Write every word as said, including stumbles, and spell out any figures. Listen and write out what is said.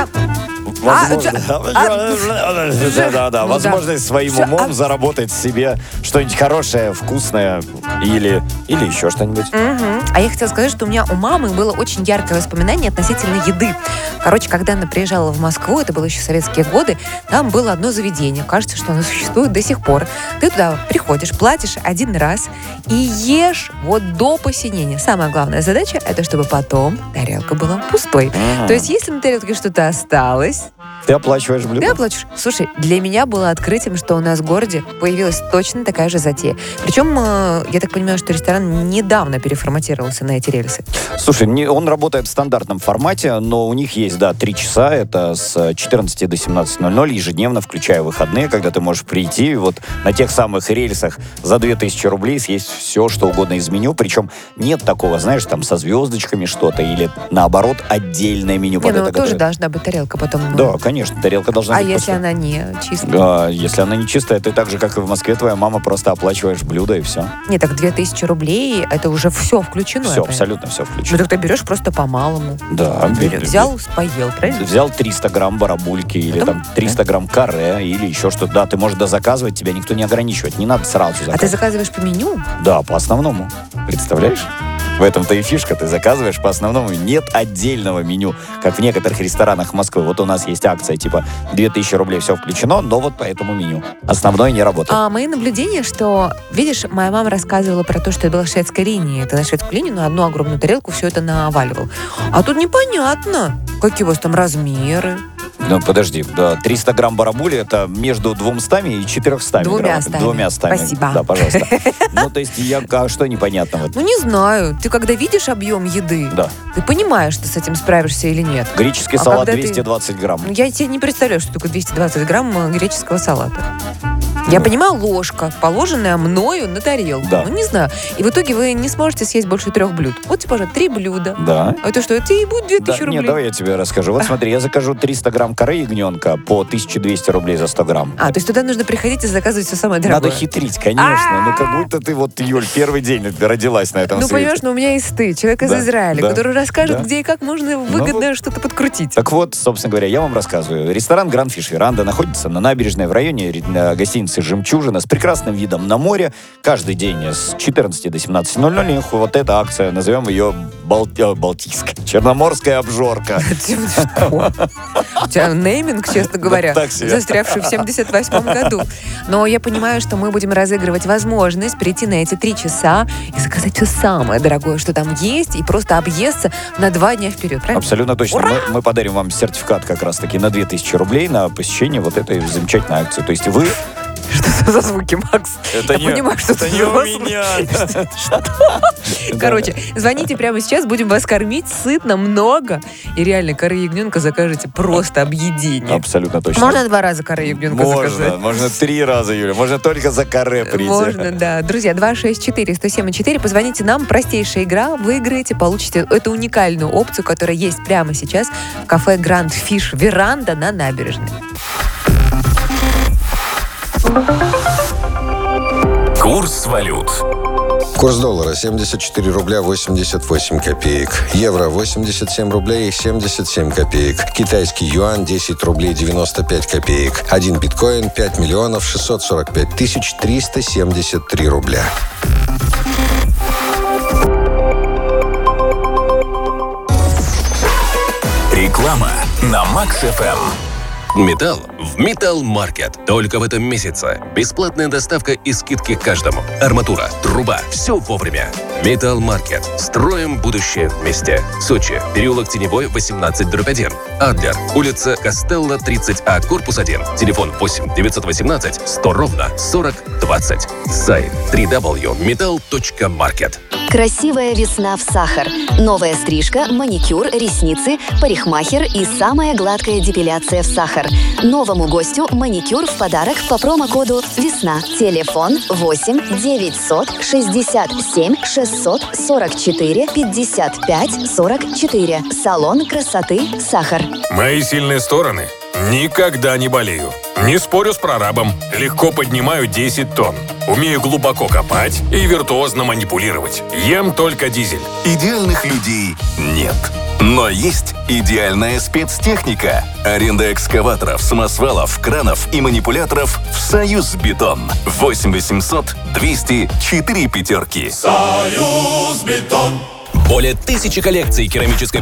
Да. Возможно, А, да, да, да. ну Возможность своим Всё, умом а- заработать себе что-нибудь хорошее, вкусное или, или еще что-нибудь. Мгм. А я хотела сказать, что у меня у мамы было очень яркое воспоминание относительно еды. Короче, когда она приезжала в Москву, это было еще советские годы, там было одно заведение. Кажется, что оно существует до сих пор. Ты туда приходишь, платишь один раз и ешь вот до посинения. Самая главная задача – это чтобы потом тарелка была пустой. Ага. То есть, если на тарелке что-то осталось, Ты оплачиваешь ты блюдо? оплачиваешь. Слушай, для меня было открытием, что у нас в городе появилась точно такая же затея. Причем, э, я так понимаю, что ресторан недавно переформатировался на эти рельсы. Слушай, не- он работает в стандартном формате, но у них есть, да, три часа. Это с четырнадцати до семнадцати ноль ноль ежедневно, включая выходные, когда ты можешь прийти и вот на тех самых рельсах за две тысячи рублей съесть все, что угодно из меню. Причем нет такого, знаешь, там со звездочками что-то или наоборот отдельное меню. Не, под ну это тоже готовят. должна быть тарелка потом. ну. Да, конечно, тарелка должна А быть если пустой. она не чистая? Да, если она не чистая, ты так же, как и в Москве, твоя мама, просто оплачиваешь блюдо и все. Не, так две тысячи рублей, это уже все включено. Все, я понимаю. абсолютно все Ну, включено. так ты берешь просто по-малому. Да, Берешь, бе- взял, поел, правильно? Взял триста грамм барабульки или Потом- там триста грамм каре или еще что-то. Да, ты можешь дозаказывать, тебя никто не ограничивает. Не надо сразу А ты заказывать. заказываешь по меню? Да, по основному. Представляешь? В этом-то и фишка. Ты заказываешь по основному. Нет отдельного меню, как в некоторых ресторанах Москвы. Вот у нас есть акция, типа две тысячи рублей все включено, но вот по этому меню. Основное не работает. А мои наблюдения, что, видишь, моя мама рассказывала про то, что это была шведская линия. Ты на шведскую линию на одну огромную тарелку все это наваливал. А тут непонятно, какие у вас там размеры. Ну, подожди, да, триста грамм барабули это между двумстами и четырехстами. Двумя грамм. стами. Двумя стами. Спасибо. Да, пожалуйста. Ну, то есть, я, а что непонятного? Ну, не знаю. Ты когда видишь объем еды, Да. ты понимаешь, что с этим справишься или нет. Греческий А салат когда ты- двести двадцать грамм. Ну, я тебе не представляю, что такое двести двадцать грамм э, греческого салата. Я Ну. понимаю, ложка, положенная мною на тарелку. Да. Ну, не знаю. И в итоге вы не сможете съесть больше трех блюд. Вот, типа, же, три блюда. Да. А это что, это и будет две Да, тысячи рублей? нет, давай я тебе расскажу. Вот смотри, я закажу триста грамм коры ягненка по тысяча двести рублей за сто грамм. А, то есть туда нужно приходить и заказывать все самое дорогое. Надо хитрить, конечно. Ну, как будто ты вот, Юль, первый день родилась на этом Ну, свете. понимаешь, но у меня есть ты, человек из Да, Израиля, да, который расскажет, да. где и как можно выгодно что-то подкрутить. Так вот, собственно говоря, я вам рассказываю. Ресторан Гранд Фиш Веранда находится на набережной в районе э, гостиницы «Жемчужина» с прекрасным видом на море. Каждый день с четырнадцати до семнадцати ноль ноль у них вот эта акция, назовем ее Бал- э, Балтийская, Черноморская обжорка. Что? У тебя нейминг, честно говоря, так себе. застрявший в семьдесят восьмом году. Но я понимаю, что мы будем разыгрывать возможность прийти на эти три часа и заказать все самое дорогое, что там есть, и просто объесться на два дня вперед, правильно? Абсолютно точно. Мы, мы подарим вам сертификат как раз-таки на две тысячи рублей на посещение вот этой замечательной акции. То есть вы... Что за звуки, Макс? Это Я не, понимаю, что это ты не у взрослый. меня. Короче, звоните прямо сейчас, будем вас кормить сытно, много. И реально, коры ягненка закажете просто объедение. Абсолютно точно. Можно два раза коры ягненка Можно, заказать? можно три раза, Юля. Можно только за каре прийти. Можно, да. Друзья, два шесть четыре сто семь четыре. Позвоните нам. Простейшая игра. Выиграете, получите эту уникальную опцию, которая есть прямо сейчас в кафе Гранд Фиш Веранда на набережной. Курс валют. Курс доллара семьдесят четыре рубля восемьдесят восемь копеек. Евро восемьдесят семь рублей семьдесят семь копеек. Китайский юань десять рублей девяносто пять копеек. Один биткоин пять миллионов шестьсот сорок пять тысяч триста семьдесят три рубля. Реклама на Макс эф эм. Металл в Металл Маркет. Только в этом месяце. Бесплатная доставка и скидки каждому. Арматура, труба, все вовремя. Металл Маркет. Строим будущее вместе. Сочи. Переулок Теневой, восемнадцать дробь один. Адлер. Улица Костелло, тридцать А, корпус один. Телефон восемь девятьсот восемнадцать сто ровно сорок двадцать. Сайт дабл ю дабл ю дабл ю точка металл точка маркет. Красивая весна в сахар. Новая стрижка, маникюр, ресницы, парикмахер и самая гладкая депиляция в сахар. Новому гостю маникюр в подарок по промокоду «Весна». Телефон восемь девятьсот шестьдесят семь шестьсот сорок четыре пятьдесят пять сорок четыре. Салон красоты «Сахар». Мои сильные стороны? Никогда не болею. Не спорю с прорабом. Легко поднимаю десять тонн. Умею глубоко копать и виртуозно манипулировать. Ем только дизель. Идеальных людей нет. Но есть идеальная спецтехника. Аренда экскаваторов, самосвалов, кранов и манипуляторов в «Союзбетон». восемь восемьсот двести четыре пятерки. «Союзбетон». Более тысячи коллекций керамической